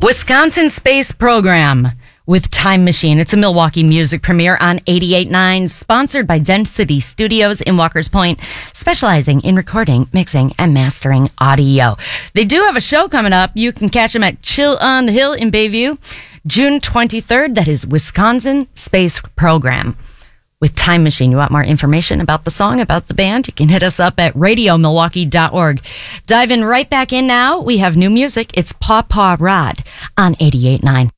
Wisconsin Space Program with Time Machine. It's a Milwaukee music premiere on 88.9, sponsored by Density Studios in Walker's Point, specializing in recording, mixing, and mastering audio. They do have a show coming up. You can catch them at Chill on the Hill in Bayview, June 23rd. That is Wisconsin Space Program with Time Machine. You want more information about the song, about the band? You can hit us up at radiomilwaukee.org. Diving right back in now, we have new music. It's Paw Paw Rod on 88.9.